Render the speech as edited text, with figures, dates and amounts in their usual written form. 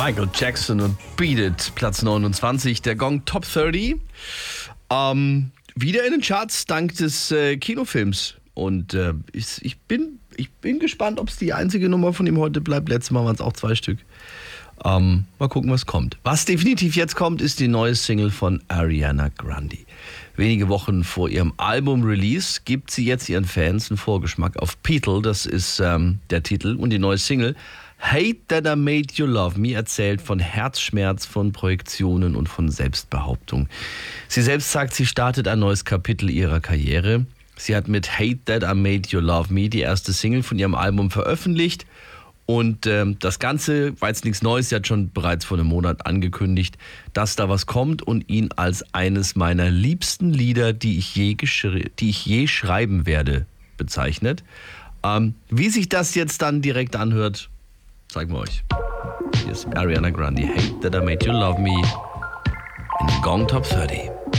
Michael Jackson und Beat It, Platz 29, der Gong Top 30. Wieder in den Charts dank des Kinofilms. Und ich bin gespannt, ob es die einzige Nummer von ihm heute bleibt. Letztes Mal waren es auch 2 Stück. Mal gucken, was kommt. Was definitiv jetzt kommt, ist die neue Single von Ariana Grande. Wenige Wochen vor ihrem Album-Release gibt sie jetzt ihren Fans einen Vorgeschmack auf Beetle, das ist der Titel, und die neue Single Hate That I Made You Love Me erzählt von Herzschmerz, von Projektionen und von Selbstbehauptung. Sie selbst sagt, sie startet ein neues Kapitel ihrer Karriere. Sie hat mit Hate That I Made You Love Me die erste Single von ihrem Album veröffentlicht. Und das Ganze war jetzt nichts Neues, sie hat schon bereits vor einem Monat angekündigt, dass da was kommt und ihn als eines meiner liebsten Lieder, die ich je schreiben werde, bezeichnet. Wie sich das jetzt dann direkt anhört, zeigen wir euch. Hier ist Ariana Grande, Hate That I Made You Love Me in Gong Top 30.